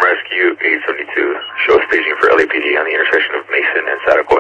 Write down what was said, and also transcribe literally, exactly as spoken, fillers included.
Rescue eight seventy-two. Show staging for L A P D on the intersection of Mason and Santa Clara.